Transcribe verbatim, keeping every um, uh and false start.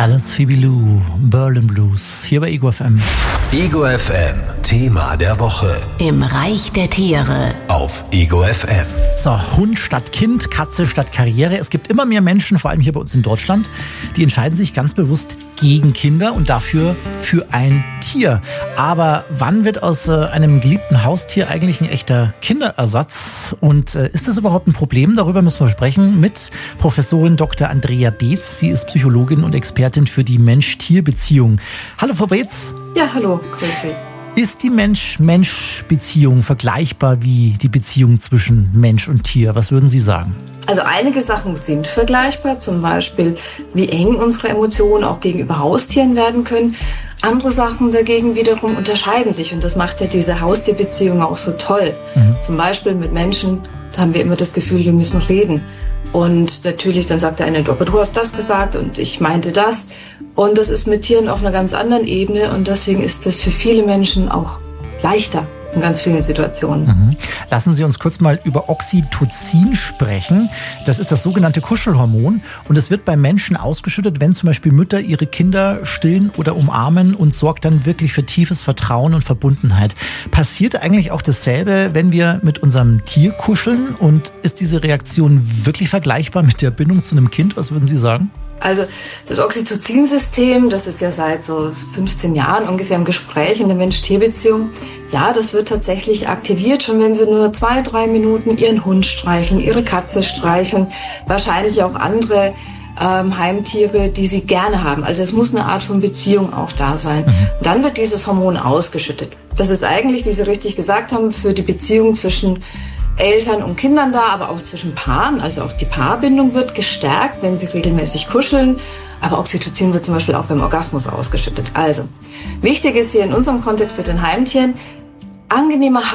Alice Phoebe Lou, Berlin Blues, hier bei Ego F M. Ego F M, Thema der Woche. Im Reich der Tiere. Auf Ego F M. So, Hund statt Kind, Katze statt Karriere. Es gibt immer mehr Menschen, vor allem hier bei uns in Deutschland, die entscheiden sich ganz bewusst gegen Kinder und dafür für ein Tier. Aber wann wird aus äh, einem geliebten Haustier eigentlich ein echter Kinderersatz? Und äh, ist das überhaupt ein Problem? Darüber müssen wir sprechen mit Professorin Doktor Andrea Beetz. Sie ist Psychologin und Expertin für die Mensch-Tier-Beziehung. Hallo, Frau Beetz. Ja, hallo, grüße. Ist die Mensch-Mensch-Beziehung vergleichbar wie die Beziehung zwischen Mensch und Tier? Was würden Sie sagen? Also einige Sachen sind vergleichbar, zum Beispiel wie eng unsere Emotionen auch gegenüber Haustieren werden können. Andere Sachen dagegen wiederum unterscheiden sich und das macht ja diese Haustierbeziehung auch so toll. Mhm. Zum Beispiel mit Menschen, da haben wir immer das Gefühl, wir müssen reden. Und natürlich, dann sagt der eine, aber du hast das gesagt und ich meinte das. Und das ist mit Tieren auf einer ganz anderen Ebene und deswegen ist das für viele Menschen auch leichter in ganz vielen Situationen. Mhm. Lassen Sie uns kurz mal über Oxytocin sprechen. Das ist das sogenannte Kuschelhormon und es wird bei Menschen ausgeschüttet, wenn zum Beispiel Mütter ihre Kinder stillen oder umarmen und sorgt dann wirklich für tiefes Vertrauen und Verbundenheit. Passiert eigentlich auch dasselbe, wenn wir mit unserem Tier kuscheln und ist diese Reaktion wirklich vergleichbar mit der Bindung zu einem Kind? Was würden Sie sagen? Also das Oxytocin-System, das ist ja seit so fünfzehn Jahren ungefähr im Gespräch in der Mensch-Tier-Beziehung. Ja, das wird tatsächlich aktiviert, schon wenn Sie nur zwei, drei Minuten Ihren Hund streicheln, Ihre Katze streicheln, wahrscheinlich auch andere ähm, Heimtiere, die Sie gerne haben. Also es muss eine Art von Beziehung auch da sein. Mhm. Dann wird dieses Hormon ausgeschüttet. Das ist eigentlich, wie Sie richtig gesagt haben, für die Beziehung zwischen Eltern und Kindern da, aber auch zwischen Paaren, also auch die Paarbindung wird gestärkt, wenn sie regelmäßig kuscheln, aber Oxytocin wird zum Beispiel auch beim Orgasmus ausgeschüttet. Also, wichtig ist hier in unserem Kontext mit den Heimtieren, angenehmer